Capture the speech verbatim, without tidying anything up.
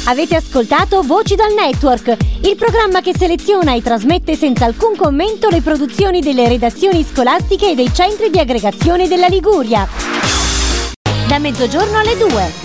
Avete ascoltato Voci dal Network, il programma che seleziona e trasmette senza alcun commento le produzioni delle redazioni scolastiche e dei centri di aggregazione della Liguria. Da mezzogiorno alle due.